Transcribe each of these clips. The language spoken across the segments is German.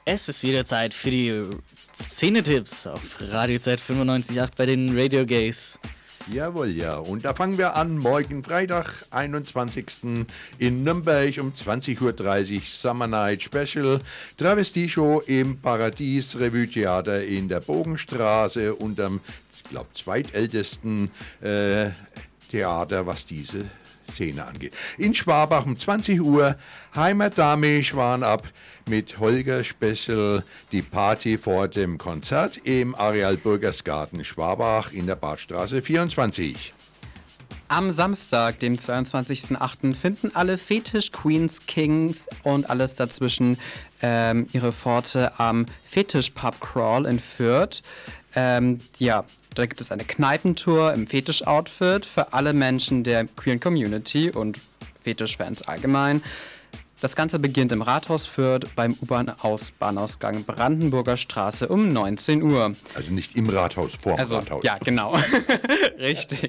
Es ist wieder Zeit für die Szene-Tipps auf Radio Z 95.8 bei den Radio Gays. Jawohl, ja. Und da fangen wir an. Morgen Freitag, 21. in Nürnberg um 20.30 Uhr Summer Night Special. Travestie-Show im Paradies Revue Theater in der Bogenstraße unterm, ich glaube, zweitältesten Theater, was diese Szene angeht. In Schwabach um 20 Uhr Heimatdame Schwanab mit Holger Special, die Party vor dem Konzert im Areal Bürgersgarten Schwabach in der Badstraße 24. Am Samstag, dem 22.08., finden alle Fetisch Queens, Kings und alles dazwischen ihre Pforte am Fetisch Pub Crawl in Fürth. Da gibt es eine Kneipentour im Fetisch-Outfit für alle Menschen der queeren Community und Fetisch-Fans allgemein. Das Ganze beginnt im Rathaus Fürth beim U-Bahn-Bahnausgang Brandenburger Straße um 19 Uhr. Also nicht im Rathaus, vorm Rathaus. Ja, genau. Richtig.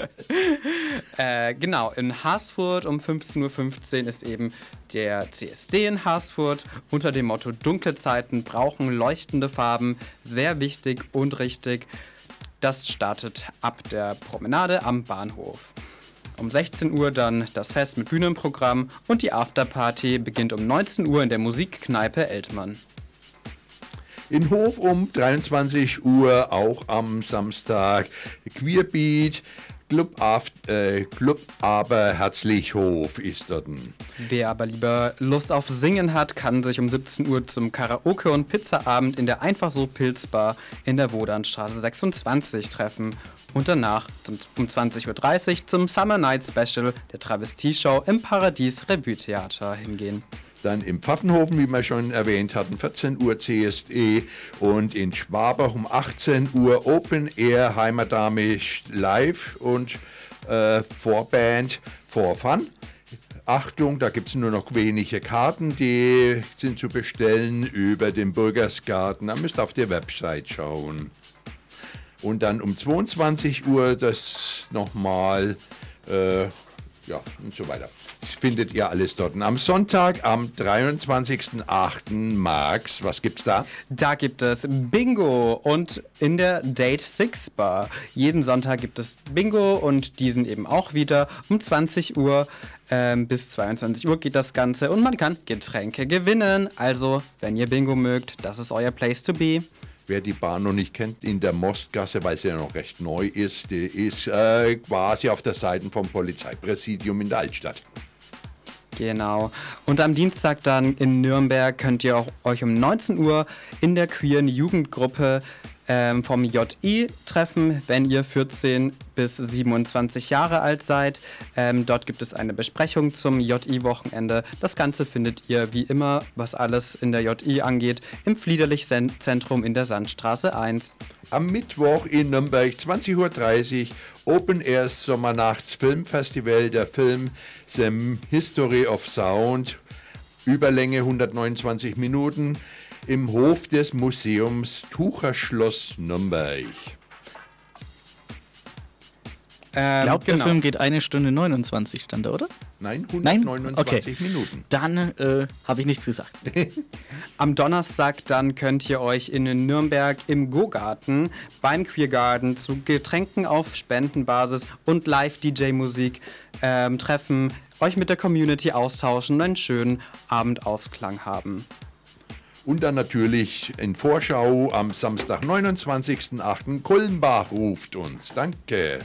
Genau, in Haßfurt um 15.15 Uhr ist eben der CSD in Haßfurt unter dem Motto Dunkle Zeiten brauchen leuchtende Farben. Sehr wichtig und richtig. Das startet ab der Promenade am Bahnhof. Um 16 Uhr dann das Fest mit Bühnenprogramm und die Afterparty beginnt um 19 Uhr in der Musikkneipe Eltmann. In Hof um 23 Uhr, auch am Samstag, Queerbeat, Club aber herzlich Hof ist dort. Wer aber lieber Lust auf Singen hat, kann sich um 17 Uhr zum Karaoke- und Pizzaabend in der Einfach so Pilzbar in der Wodanstraße 26 treffen und danach um 20.30 Uhr zum Summer Night Special der Travestie-Show im Paradies Revue Theater hingehen. Dann im Pfaffenhofen, wie wir schon erwähnt hatten, 14 Uhr CSD und in Schwabach um 18 Uhr Open Air Heimatdame live und Vorband for Fun. Achtung, da gibt es nur noch wenige Karten, die sind zu bestellen über den Bürgersgarten. Da müsst ihr auf der Website schauen. Und dann um 22 Uhr das nochmal, und so weiter. Das findet ihr alles dort. Und am Sonntag, am 23.08. Max, was gibt's da? Da gibt es Bingo und in der Date 6 Bar. Jeden Sonntag gibt es Bingo und diesen eben auch wieder um 20 Uhr bis 22 Uhr geht das Ganze und man kann Getränke gewinnen. Also, wenn ihr Bingo mögt, das ist euer Place to be. Wer die Bar noch nicht kennt, in der Mostgasse, weil sie ja noch recht neu ist, die ist quasi auf der Seite vom Polizeipräsidium in der Altstadt. Genau. Und am Dienstag dann in Nürnberg könnt ihr euch um 19 Uhr in der queeren Jugendgruppe vom JI treffen, wenn ihr 14 bis 27 Jahre alt seid. Dort gibt es eine Besprechung zum JI-Wochenende. Das Ganze findet ihr wie immer, was alles in der JI angeht, im Fliederlich-Zentrum in der Sandstraße 1. Am Mittwoch in Nürnberg, 20.30 Uhr, Open Air Sommernachts Filmfestival, der Film The History of Sound, Überlänge 129 Minuten, im Hof des Museums Tucherschloss Nürnberg. Ich glaube, der Film geht 1 Stunde 29, stand da, oder? Nein, 129 Okay. Minuten. Dann habe ich nichts gesagt. Am Donnerstag dann könnt ihr euch in Nürnberg im Go-Garten beim Queer Garden zu Getränken auf Spendenbasis und Live-DJ-Musik treffen, euch mit der Community austauschen und einen schönen Abendausklang haben. Und dann natürlich in Vorschau am Samstag, 29.08. Kulmbach ruft uns. Danke.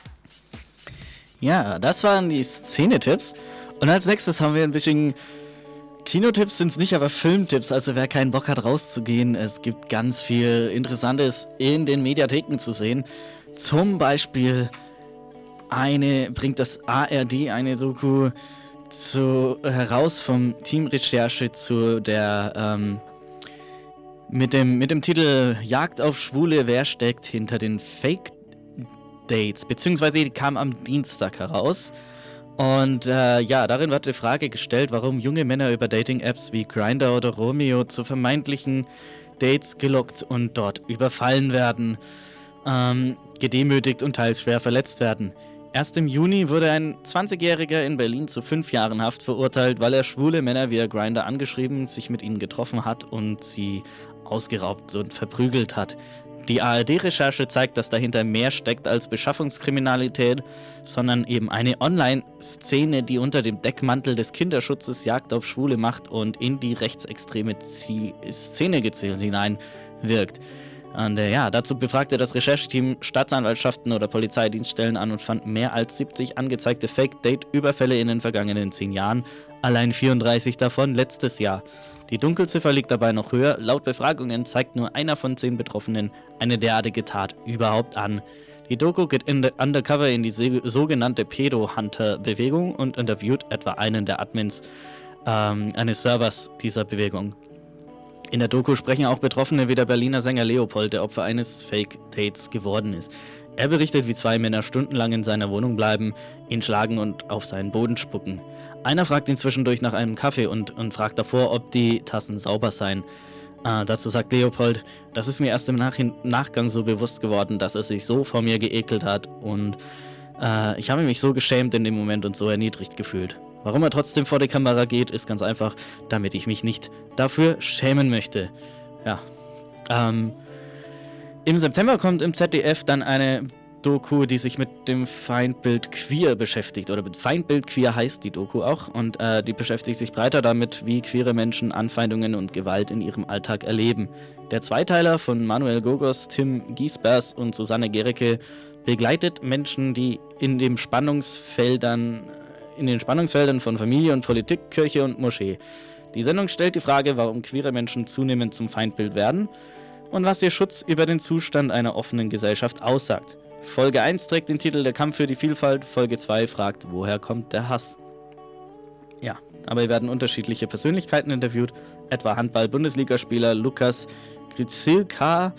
Ja, das waren die Szene-Tipps. Und als nächstes haben wir ein bisschen Kinotipps, sind es nicht, aber Filmtipps. Also wer keinen Bock hat rauszugehen, es gibt ganz viel Interessantes in den Mediatheken zu sehen. Zum Beispiel bringt das ARD eine Doku heraus vom Team Recherche zu der mit dem Titel Jagd auf Schwule, wer steckt hinter den Fake-Dates, beziehungsweise die kam am Dienstag heraus. Und darin wird die Frage gestellt, warum junge Männer über Dating-Apps wie Grindr oder Romeo zu vermeintlichen Dates gelockt und dort überfallen werden, gedemütigt und teils schwer verletzt werden. Erst im Juni wurde ein 20-Jähriger in Berlin zu 5 Jahren Haft verurteilt, weil er schwule Männer via Grindr angeschrieben, sich mit ihnen getroffen hat und sie ausgeraubt und verprügelt hat. Die ARD-Recherche zeigt, dass dahinter mehr steckt als Beschaffungskriminalität, sondern eben eine Online-Szene, die unter dem Deckmantel des Kinderschutzes Jagd auf Schwule macht und in die rechtsextreme Szene gezielt hineinwirkt. Und dazu befragte das Rechercheteam Staatsanwaltschaften oder Polizeidienststellen an und fand mehr als 70 angezeigte Fake-Date-Überfälle in den vergangenen 10 Jahren, allein 34 davon letztes Jahr. Die Dunkelziffer liegt dabei noch höher. Laut Befragungen zeigt nur einer von 10 Betroffenen eine derartige Tat überhaupt an. Die Doku geht undercover in die sogenannte Pedo-Hunter-Bewegung und interviewt etwa einen der Admins eines Servers dieser Bewegung. In der Doku sprechen auch Betroffene wie der Berliner Sänger Leopold, der Opfer eines Fake-Dates geworden ist. Er berichtet, wie 2 Männer stundenlang in seiner Wohnung bleiben, ihn schlagen und auf seinen Boden spucken. Einer fragt ihn zwischendurch nach einem Kaffee und fragt davor, ob die Tassen sauber seien. Dazu sagt Leopold, das ist mir erst im Nachgang so bewusst geworden, dass er sich so vor mir geekelt hat und ich habe mich so geschämt in dem Moment und so erniedrigt gefühlt. Warum er trotzdem vor die Kamera geht, ist ganz einfach, damit ich mich nicht dafür schämen möchte. Ja. Im September kommt im ZDF dann eine Doku, die sich mit dem Feindbild Queer beschäftigt. Oder mit Feindbild Queer heißt die Doku auch. Und die beschäftigt sich breiter damit, wie queere Menschen Anfeindungen und Gewalt in ihrem Alltag erleben. Der Zweiteiler von Manuel Gogos, Tim Giesbers und Susanne Gericke begleitet Menschen, die in den Spannungsfeldern von Familie und Politik, Kirche und Moschee. Die Sendung stellt die Frage, warum queere Menschen zunehmend zum Feindbild werden und was ihr Schutz über den Zustand einer offenen Gesellschaft aussagt. Folge 1 trägt den Titel Der Kampf für die Vielfalt, Folge 2 fragt, woher kommt der Hass? Ja, dabei werden unterschiedliche Persönlichkeiten interviewt, etwa Handball-Bundesligaspieler Lukas Grzycka,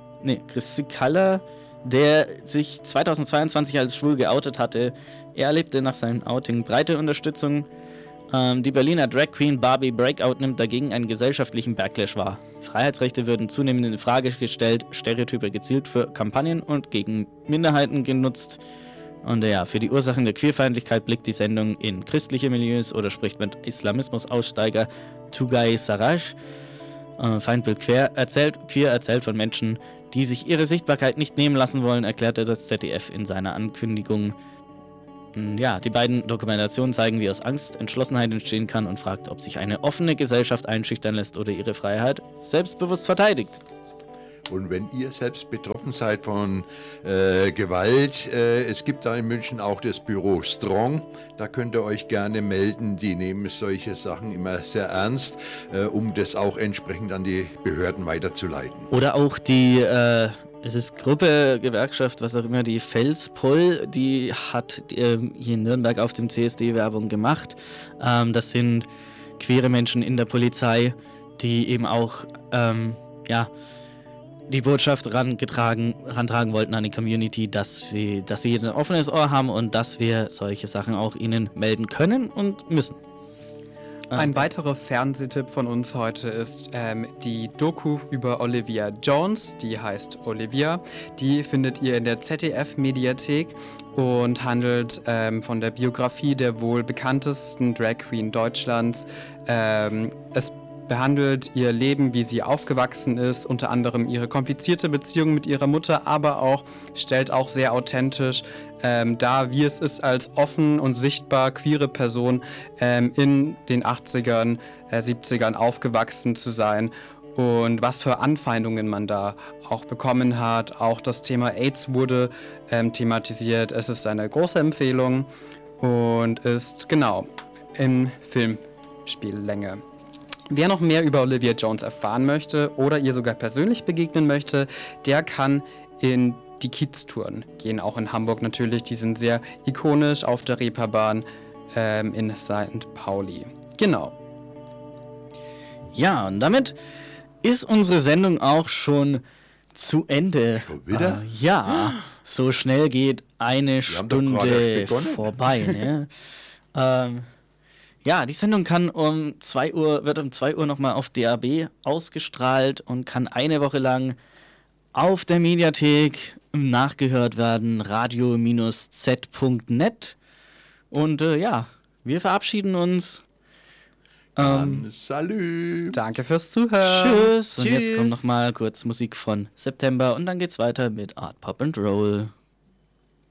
der sich 2022 als schwul geoutet hatte. Er erlebte nach seinem Outing breite Unterstützung. Die Berliner Drag Queen Barbie Breakout nimmt dagegen einen gesellschaftlichen Backlash wahr. Freiheitsrechte würden zunehmend in Frage gestellt, Stereotype gezielt für Kampagnen und gegen Minderheiten genutzt. Und für die Ursachen der Queerfeindlichkeit blickt die Sendung in christliche Milieus oder spricht mit Islamismus-Aussteiger Tugay Saraj. Feindbild Queer erzählt von Menschen, die sich ihre Sichtbarkeit nicht nehmen lassen wollen, erklärte das ZDF in seiner Ankündigung. Die beiden Dokumentationen zeigen, wie aus Angst Entschlossenheit entstehen kann und fragt, ob sich eine offene Gesellschaft einschüchtern lässt oder ihre Freiheit selbstbewusst verteidigt. Und wenn ihr selbst betroffen seid von Gewalt, es gibt da in München auch das Büro Strong, da könnt ihr euch gerne melden, die nehmen solche Sachen immer sehr ernst, um das auch entsprechend an die Behörden weiterzuleiten. Oder auch die, es ist Gruppe, Gewerkschaft, was auch immer, die Felspol, die hat hier in Nürnberg auf dem CSD Werbung gemacht. Das sind queere Menschen in der Polizei, die eben auch, die Botschaft rantragen wollten an die Community, dass sie ein offenes Ohr haben und dass wir solche Sachen auch ihnen melden können und müssen. Ein weiterer Fernsehtipp von uns heute ist die Doku über Olivia Jones, die heißt Olivia. Die findet ihr in der ZDF-Mediathek und handelt von der Biografie der wohl bekanntesten Drag Queen Deutschlands. Es behandelt ihr Leben, wie sie aufgewachsen ist, unter anderem ihre komplizierte Beziehung mit ihrer Mutter, aber auch stellt auch sehr authentisch dar, wie es ist, als offen und sichtbar queere Person in den 80ern, 70ern aufgewachsen zu sein und was für Anfeindungen man da auch bekommen hat. Auch das Thema AIDS wurde thematisiert. Es ist eine große Empfehlung und ist genau in Filmspiellänge. Wer noch mehr über Olivia Jones erfahren möchte oder ihr sogar persönlich begegnen möchte, der kann in die Kiez-Touren gehen, auch in Hamburg natürlich. Die sind sehr ikonisch auf der Reeperbahn in St. Pauli. Genau. Ja, und damit ist unsere Sendung auch schon zu Ende. Schon wieder? Ja, so schnell geht eine Stunde vorbei. Ne? Die Sendung wird um 2 Uhr nochmal auf DAB ausgestrahlt und kann eine Woche lang auf der Mediathek nachgehört werden, radio-z.net. Und ja, wir verabschieden uns. Salü. Danke fürs Zuhören. Tschüss. Und jetzt kommt nochmal kurz Musik von September und dann geht's weiter mit Art Pop and Roll.